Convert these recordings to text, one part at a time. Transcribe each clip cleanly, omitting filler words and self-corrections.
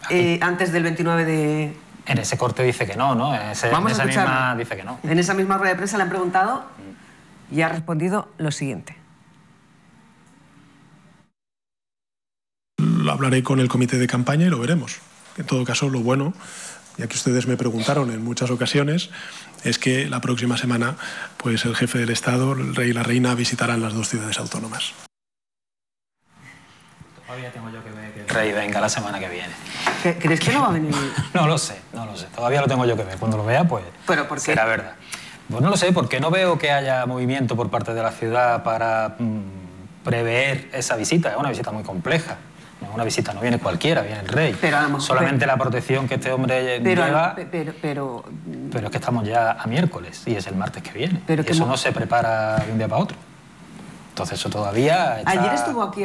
antes del 29 de... En ese corte dice que no, ¿no? Vamos a escucharlo. Dice que no. En esa misma rueda de prensa le han preguntado y ha respondido lo siguiente. Lo hablaré con el comité de campaña y lo veremos. En todo caso, lo bueno, ya que ustedes me preguntaron en muchas ocasiones, es que la próxima semana pues el jefe del Estado, el rey y la reina, visitarán las dos ciudades autónomas. Todavía tengo yo que ver que el rey venga la semana que viene. ¿Crees que no va a venir? No lo sé. Todavía lo tengo yo que ver. Cuando lo vea, pues ¿Pero por qué? será verdad. Pues no lo sé, porque no veo que haya movimiento por parte de la ciudad para prever esa visita. Es una visita muy compleja. Una visita no viene cualquiera, viene el rey. Solamente la protección que este hombre lleva... Pero es que estamos ya a miércoles y es el martes que viene. Eso no se prepara de un día para otro. Entonces eso todavía está... Ayer estuvo aquí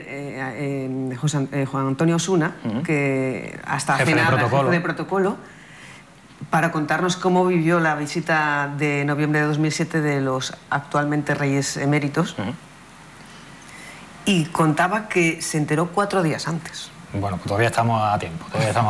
Juan Antonio Osuna, que hasta jefe de protocolo, para contarnos cómo vivió la visita de noviembre de 2007 de los actualmente reyes eméritos. Y contaba que se enteró 4 días antes. Bueno, pues todavía estamos a tiempo.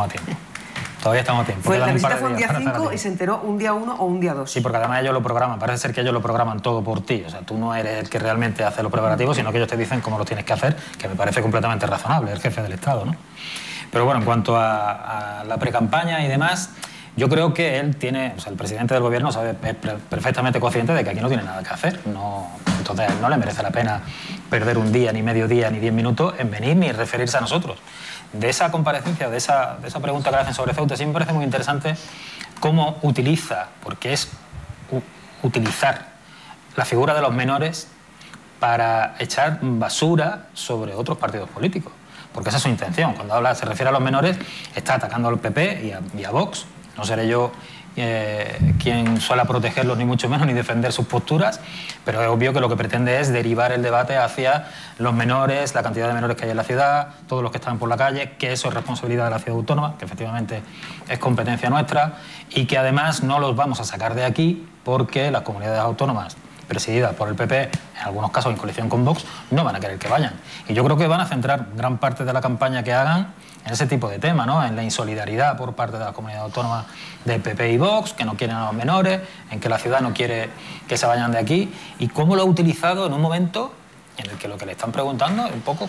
Pues la visita fue un día 5 y se enteró un día 1 o un día 2. Sí, porque además ellos lo programan. Parece ser que ellos lo programan todo por ti. O sea, tú no eres el que realmente hace los preparativos, sino que ellos te dicen cómo lo tienes que hacer, que me parece completamente razonable, el jefe del Estado, ¿no? Pero bueno, en cuanto a la precampaña y demás, yo creo que él tiene... O sea, el presidente del gobierno es perfectamente consciente de que aquí no tiene nada que hacer. Entonces, no le merece la pena perder un día, ni medio día, ni 10 minutos en venir ni referirse a nosotros. De esa comparecencia, de esa pregunta que le hacen sobre Ceuta, sí me parece muy interesante cómo utiliza, porque es utilizar la figura de los menores para echar basura sobre otros partidos políticos. Porque esa es su intención. Cuando se refiere a los menores, está atacando al PP y a Vox. No seré yo quien suele protegerlos, ni mucho menos, ni defender sus posturas, pero es obvio que lo que pretende es derivar el debate hacia los menores, la cantidad de menores que hay en la ciudad, todos los que están por la calle, que eso es responsabilidad de la ciudad autónoma, que efectivamente es competencia nuestra, y que además no los vamos a sacar de aquí porque las comunidades autónomas presididas por el PP, en algunos casos en coalición con Vox, no van a querer que vayan. Y yo creo que van a centrar gran parte de la campaña que hagan en ese tipo de tema, ¿no? En la insolidaridad por parte de la comunidad autónoma del PP y Vox, que no quieren a los menores, en que la ciudad no quiere que se vayan de aquí, y cómo lo ha utilizado en un momento en el que lo que le están preguntando es un poco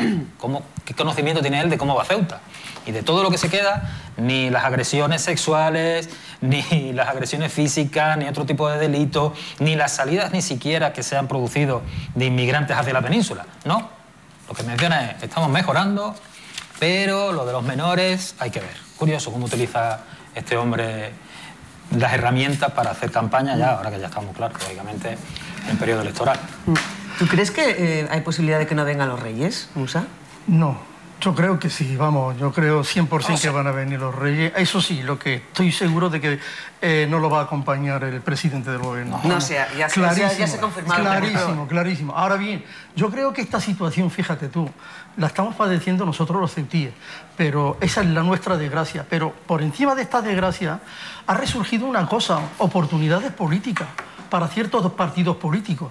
qué conocimiento tiene él de cómo va Ceuta. Y de todo lo que se queda, ni las agresiones sexuales, ni las agresiones físicas, ni otro tipo de delitos, ni las salidas ni siquiera que se han producido de inmigrantes hacia la península. No, lo que menciona es, estamos mejorando, pero lo de los menores hay que ver. Curioso cómo utiliza este hombre las herramientas para hacer campaña ya, ahora que ya estamos, claro, lógicamente, en periodo electoral. ¿Tú crees que hay posibilidad de que no vengan los reyes, Musa? No, yo creo que sí, vamos, yo creo 100% que van a venir los reyes. Eso sí, lo que estoy seguro de que no lo va a acompañar el presidente del gobierno. No, ya se confirmaron. Clarísimo. Ahora bien, yo creo que esta situación, fíjate tú, la estamos padeciendo nosotros los ceutíes, pero esa es la nuestra desgracia. Pero por encima de esta desgracia ha resurgido una cosa, oportunidades políticas para ciertos partidos políticos.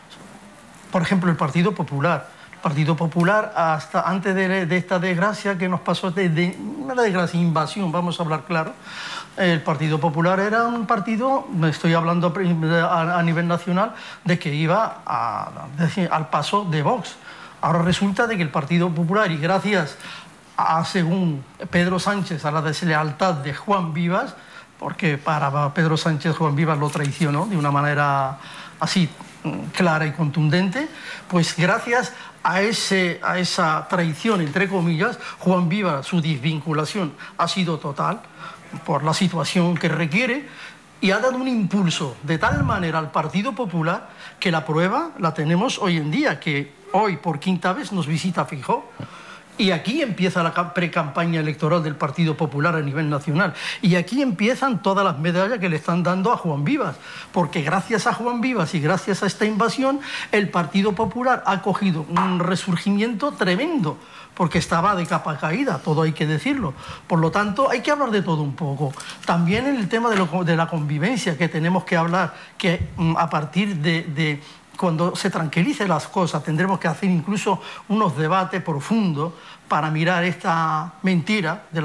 Por ejemplo, el Partido Popular. El Partido Popular, hasta antes de esta desgracia que nos pasó, una desgracia, invasión, vamos a hablar claro, el Partido Popular era un partido, estoy hablando a nivel nacional, de que iba al paso de Vox. Ahora resulta de que el Partido Popular, y gracias a, según Pedro Sánchez, a la deslealtad de Juan Vivas, porque para Pedro Sánchez Juan Vivas lo traicionó de una manera así clara y contundente, pues gracias a esa traición, entre comillas, Juan Vivas, su desvinculación ha sido total por la situación que requiere, y ha dado un impulso de tal manera al Partido Popular que la prueba la tenemos hoy en día, que hoy por quinta vez nos visita Feijóo. Y aquí empieza la precampaña electoral del Partido Popular a nivel nacional. Y aquí empiezan todas las medallas que le están dando a Juan Vivas. Porque gracias a Juan Vivas y gracias a esta invasión, el Partido Popular ha cogido un resurgimiento tremendo. Porque estaba de capa caída, todo hay que decirlo. Por lo tanto, hay que hablar de todo un poco. También en el tema de la convivencia, que tenemos que hablar, que a partir de cuando se tranquilicen las cosas, tendremos que hacer incluso unos debates profundos para mirar esta mentira de la